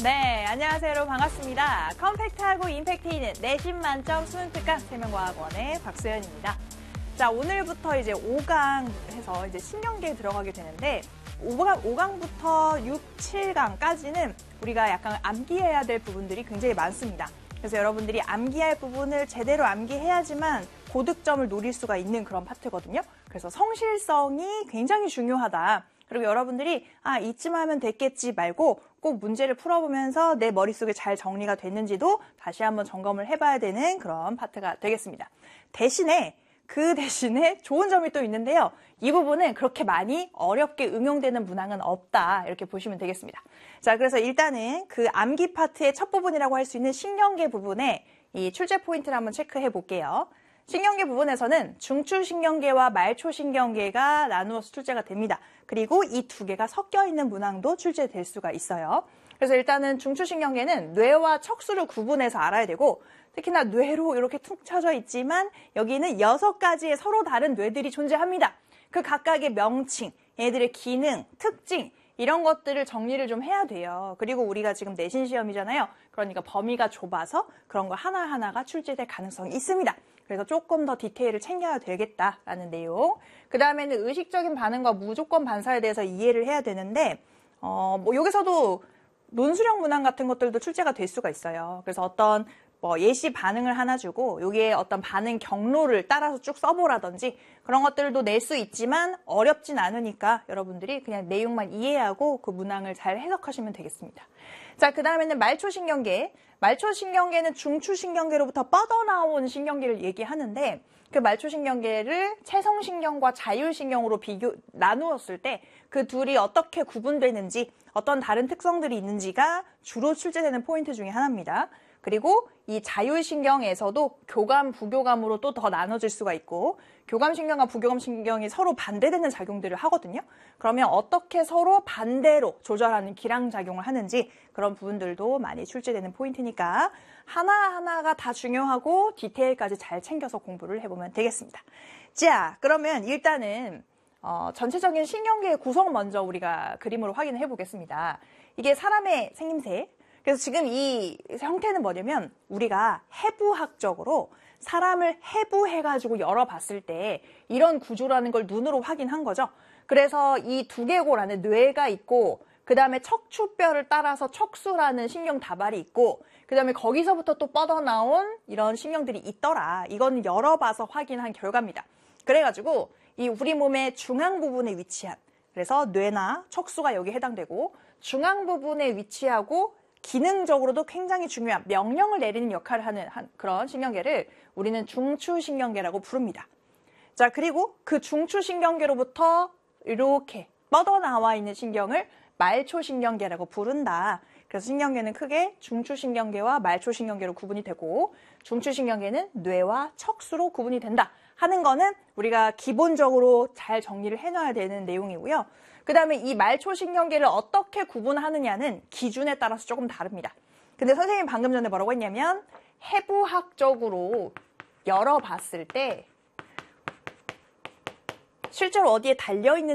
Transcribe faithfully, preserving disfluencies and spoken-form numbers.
네, 안녕하세요 여러분 반갑습니다. 컴팩트하고 임팩트 있는 내신 만점 수능 특강 세명과학원의 박소연입니다. 자, 오늘부터 이제 오 강 해서 이제 신경계에 들어가게 되는데 오 강, 오 강부터 육, 칠 강까지는 우리가 약간 암기해야 될 부분들이 굉장히 많습니다. 그래서 여러분들이 암기할 부분을 제대로 암기해야지만 고득점을 노릴 수가 있는 그런 파트거든요. 그래서 성실성이 굉장히 중요하다. 그리고 여러분들이 아 이쯤 하면 됐겠지 말고 꼭 문제를 풀어보면서 내 머릿속에 잘 정리가 됐는지도 다시 한번 점검을 해봐야 되는 그런 파트가 되겠습니다. 대신에 그 대신에 좋은 점이 또 있는데요. 이 부분은 그렇게 많이 어렵게 응용되는 문항은 없다. 이렇게 보시면 되겠습니다. 자, 그래서 일단은 그 암기 파트의 첫 부분이라고 할 수 있는 신경계 부분에 이 출제 포인트를 한번 체크해 볼게요. 신경계 부분에서는 중추신경계와 말초신경계가 나누어서 출제가 됩니다. 그리고 이 두 개가 섞여 있는 문항도 출제될 수가 있어요. 그래서 일단은 중추신경계는 뇌와 척수를 구분해서 알아야 되고 특히나 뇌로 이렇게 툭 쳐져 있지만 여기는 여섯 가지의 서로 다른 뇌들이 존재합니다. 그 각각의 명칭, 얘들의 기능, 특징 이런 것들을 정리를 좀 해야 돼요. 그리고 우리가 지금 내신 시험이잖아요. 그러니까 범위가 좁아서 그런 거 하나하나가 출제될 가능성이 있습니다. 그래서 조금 더 디테일을 챙겨야 되겠다라는 내용. 그 다음에는 의식적인 반응과 무조건 반사에 대해서 이해를 해야 되는데 어, 뭐 여기서도 논술형 문항 같은 것들도 출제가 될 수가 있어요. 그래서 어떤 뭐 예시 반응을 하나 주고 여기에 어떤 반응 경로를 따라서 쭉 써보라든지 그런 것들도 낼 수 있지만 어렵진 않으니까 여러분들이 그냥 내용만 이해하고 그 문항을 잘 해석하시면 되겠습니다. 자, 그 다음에는 말초신경계. 말초신경계는 중추신경계로부터 뻗어나온 신경계를 얘기하는데 그 말초신경계를 체성신경과 자율신경으로 비교, 나누었을 때 그 둘이 어떻게 구분되는지 어떤 다른 특성들이 있는지가 주로 출제되는 포인트 중에 하나입니다. 그리고 이 자율신경에서도 교감, 부교감으로 또 더 나눠질 수가 있고 교감신경과 부교감신경이 서로 반대되는 작용들을 하거든요. 그러면 어떻게 서로 반대로 조절하는 기량작용을 하는지 그런 부분들도 많이 출제되는 포인트니까 하나하나가 다 중요하고 디테일까지 잘 챙겨서 공부를 해보면 되겠습니다. 자, 그러면 일단은 어, 전체적인 신경계의 구성 먼저 우리가 그림으로 확인해 보겠습니다. 이게 사람의 생김새. 그래서 지금 이 형태는 뭐냐면 우리가 해부학적으로 사람을 해부해가지고 열어봤을 때 이런 구조라는 걸 눈으로 확인한 거죠. 그래서 이 두개골 안에 뇌가 있고 그 다음에 척추뼈를 따라서 척수라는 신경 다발이 있고 그 다음에 거기서부터 또 뻗어나온 이런 신경들이 있더라. 이건 열어봐서 확인한 결과입니다. 그래가지고 이 우리 몸의 중앙 부분에 위치한 그래서 뇌나 척수가 여기에 해당되고 중앙 부분에 위치하고 기능적으로도 굉장히 중요한 명령을 내리는 역할을 하는 그런 신경계를 우리는 중추신경계라고 부릅니다. 자, 그리고 그 중추신경계로부터 이렇게 뻗어나와 있는 신경을 말초신경계라고 부른다. 그래서 신경계는 크게 중추신경계와 말초신경계로 구분이 되고 중추신경계는 뇌와 척수로 구분이 된다 하는 거는 우리가 기본적으로 잘 정리를 해놔야 되는 내용이고요. 그 다음에 이 말초신경계를 어떻게 구분하느냐는 기준에 따라서 조금 다릅니다. 근데 선생님이 방금 전에 뭐라고 했냐면 해부학적으로 열어봤을 때 실제로 어디에 달려있는